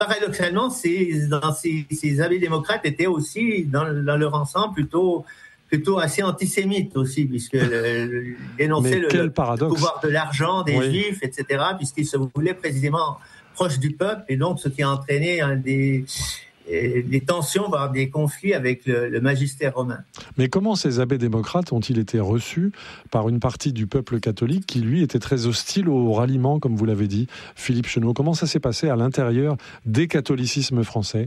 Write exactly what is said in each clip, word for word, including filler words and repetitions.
paradoxalement, ces, dans ces, ces abbés démocrates étaient aussi, dans, dans leur ensemble, plutôt, plutôt assez antisémites aussi, puisqu'ils dénonçaient le, le pouvoir de l'argent des oui. Juifs, et cetera, puisqu'ils se voulaient précisément proches du peuple, et donc ce qui a entraîné un des... des tensions, voire des conflits avec le, le magistère romain. Mais comment ces abbés démocrates ont-ils été reçus par une partie du peuple catholique qui, lui, était très hostile au ralliement, comme vous l'avez dit, Philippe Chenot? Comment ça s'est passé à l'intérieur des catholicismes français?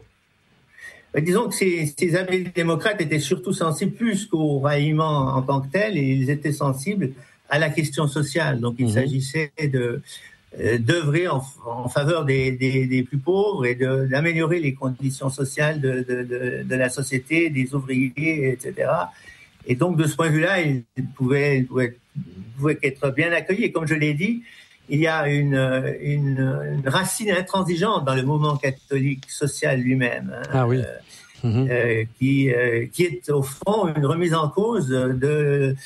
Disons que ces, ces abbés démocrates étaient surtout sensibles plus qu'au ralliement en tant que tel, et ils étaient sensibles à la question sociale. Donc il mmh. s'agissait de... d'œuvrer en, en faveur des, des, des plus pauvres et de, d'améliorer les conditions sociales de, de, de, de la société, des ouvriers, et cetera. Et donc, de ce point de vue-là, ils pouvaient, ils pouvaient, ils pouvaient être bien accueillis. Et comme je l'ai dit, il y a une, une, une racine intransigeante dans le mouvement catholique social lui-même. Hein, ah oui. Euh, mmh. euh, qui, euh, qui est au fond une remise en cause de...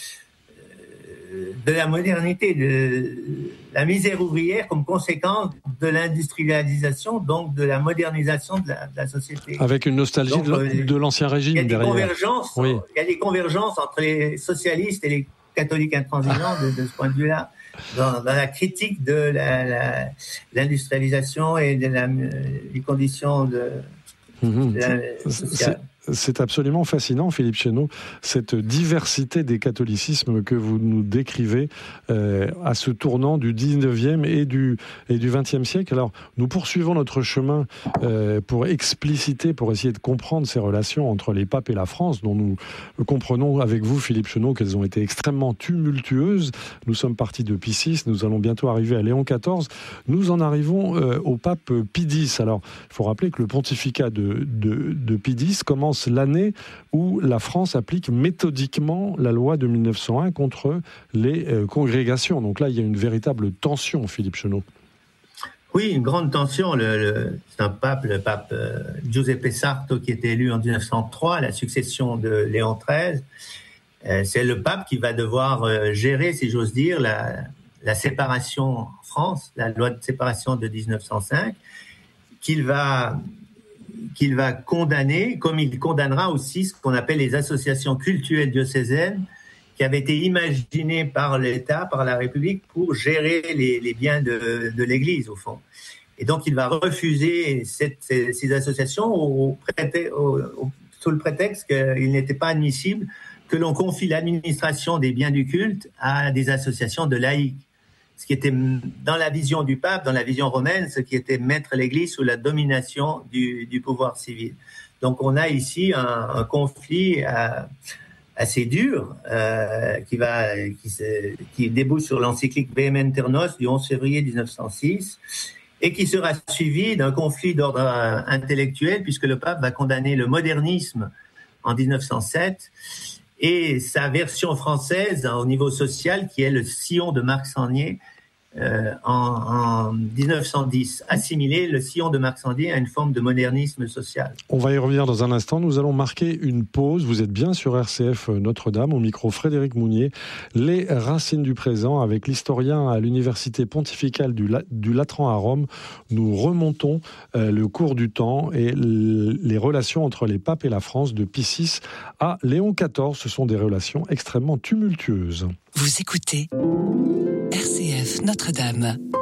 de la modernité, de la misère ouvrière comme conséquence de l'industrialisation, donc de la modernisation de la, de la société. Avec une nostalgie donc, de, de l'ancien régime il y a des derrière. Convergences, oui. Il y a des convergences entre les socialistes et les catholiques intransigeants de, de ce point de vue-là, dans, dans la critique de la, la, l'industrialisation et de la, des conditions de, mmh, de la sociale. C'est absolument fascinant, Philippe Chenot, cette diversité des catholicismes que vous nous décrivez euh, à ce tournant du dix-neuvième et du, et du vingtième siècle. Alors, nous poursuivons notre chemin euh, pour expliciter, pour essayer de comprendre ces relations entre les papes et la France, dont nous comprenons avec vous, Philippe Chenot, qu'elles ont été extrêmement tumultueuses. Nous sommes partis de Pie six, nous allons bientôt arriver à Léon quatorze. Nous en arrivons euh, au pape Pie dix. Alors, il faut rappeler que le pontificat de, de, de Pie dix commence l'année où la France applique méthodiquement la loi de mille neuf cent un contre les euh, congrégations. Donc là, il y a une véritable tension, Philippe Chenot. Oui, une grande tension. Le, le, c'est un pape, le pape euh, Giuseppe Sarto, qui était élu en dix-neuf cent trois, à la succession de Léon treize. Euh, c'est le pape qui va devoir euh, gérer, si j'ose dire, la, la séparation en France, la loi de séparation de dix-neuf cent cinq, qu'il va... qu'il va condamner, comme il condamnera aussi ce qu'on appelle les associations cultuelles diocésaines qui avaient été imaginées par l'État, par la République, pour gérer les, les biens de, de l'Église, au fond. Et donc, il va refuser cette, ces, ces associations au, prétexte, au, au, sous le prétexte qu'il n'était pas admissible que l'on confie l'administration des biens du culte à des associations de laïcs. Ce qui était dans la vision du pape, dans la vision romaine, ce qui était mettre l'Église sous la domination du, du pouvoir civil. Donc on a ici un, un conflit euh, assez dur euh, qui va, qui, se, qui débouche sur l'encyclique Vehementer Nos du onze février dix-neuf cent six et qui sera suivi d'un conflit d'ordre euh, intellectuel puisque le pape va condamner le modernisme en dix-neuf cent sept. Et sa version française au niveau social, qui est le sillon de Marc Sangnier, euh, en, en dix-neuf cent dix, assimiler le sillon de Marc Sangnier à une forme de modernisme social. On va y revenir dans un instant. Nous allons marquer une pause. Vous êtes bien sur R C F Notre-Dame, au micro Frédéric Mounier. Les racines du présent, avec l'historien à l'université pontificale du, La- du Latran à Rome. Nous remontons euh, le cours du temps et l- les relations entre les papes et la France de Pie six à Léon quatorze. Ce sont des relations extrêmement tumultueuses. Vous écoutez R C F Notre-Dame.